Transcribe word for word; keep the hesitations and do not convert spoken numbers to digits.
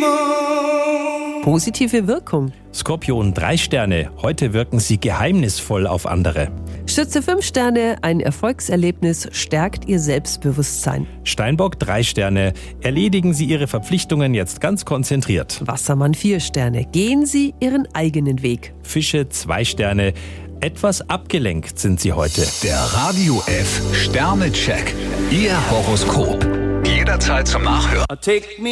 Positive Wirkung. Skorpion, drei Sterne. Heute wirken Sie geheimnisvoll auf andere. Schütze, fünf Sterne. Ein Erfolgserlebnis stärkt Ihr Selbstbewusstsein. Steinbock, drei Sterne. Erledigen Sie Ihre Verpflichtungen jetzt ganz konzentriert. Wassermann, vier Sterne. Gehen Sie Ihren eigenen Weg. Fische, zwei Sterne. Etwas abgelenkt sind Sie heute. Der Radio F Sternecheck. Ihr Horoskop. Jederzeit zum Nachhören. Take me